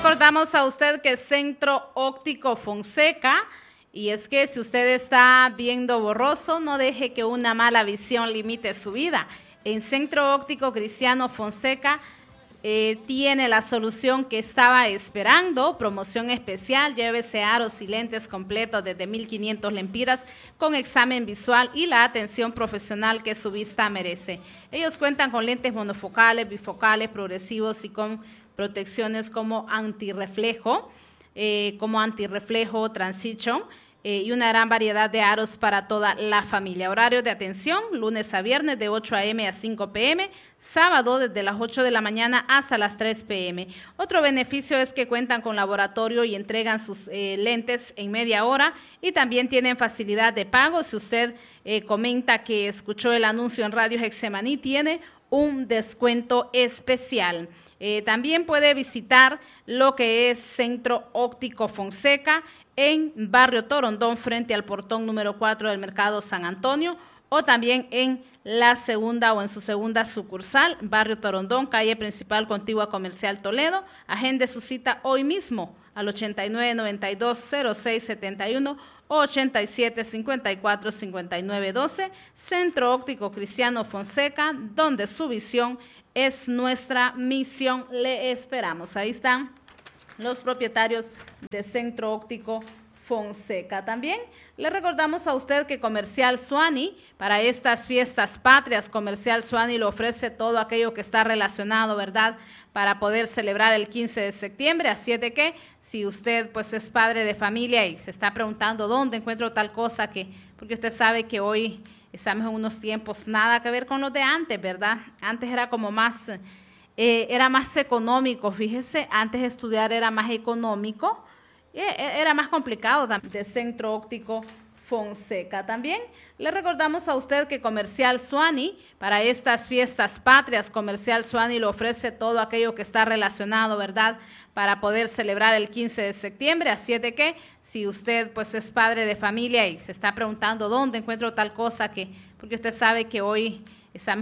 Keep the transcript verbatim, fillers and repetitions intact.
recordamos a usted que Centro Óptico Fonseca, y es que si usted está viendo borroso, no deje que una mala visión limite su vida. En Centro Óptico Cristiano Fonseca eh, tiene la solución que estaba esperando, promoción especial, llévese aros y lentes completos desde mil quinientas lempiras con examen visual y la atención profesional que su vista merece. Ellos cuentan con lentes monofocales, bifocales, progresivos y con protecciones como antirreflejo, eh, como antirreflejo Transition, eh, y una gran variedad de aros para toda la familia. Horario de atención, lunes a viernes de ocho a eme a cinco pe eme, sábado desde las ocho de la mañana hasta las tres pe eme. Otro beneficio es que cuentan con laboratorio y entregan sus eh, lentes en media hora y también tienen facilidad de pago. Si usted eh, comenta que escuchó el anuncio en Radio Hexemaní, tiene un descuento especial. Eh, también puede visitar lo que es Centro Óptico Fonseca en Barrio Torondón, frente al portón número cuatro del Mercado San Antonio, o también en la segunda o en su segunda sucursal, Barrio Torondón, calle principal contigua Comercial Toledo. Agende su cita hoy mismo al ochenta y nueve, noventa y dos, cero seis setenta y uno o ochenta y siete, cincuenta y cuatro, cincuenta y nueve, doce. Centro Óptico Cristiano Fonseca, donde su visión es nuestra misión. Le esperamos. Ahí están los propietarios de Centro Óptico Fonseca. También le recordamos a usted que Comercial Suani, para estas fiestas patrias, Comercial Suani le ofrece todo aquello que está relacionado, ¿verdad?, para poder celebrar el quince de septiembre. Así es de que si usted pues es padre de familia y se está preguntando dónde encuentro tal cosa, que porque usted sabe que hoy estamos en unos tiempos nada que ver con los de antes, ¿verdad? Antes era como más, eh, era más económico, fíjese, antes estudiar era más económico, eh, era más complicado también. De Centro Óptico Fonseca. También le recordamos a usted que Comercial Suani, para estas fiestas patrias, Comercial Suani le ofrece todo aquello que está relacionado, ¿verdad?, para poder celebrar el quince de septiembre. Así es de que si usted pues es padre de familia y se está preguntando dónde encuentro tal cosa, que porque usted sabe que hoy estamos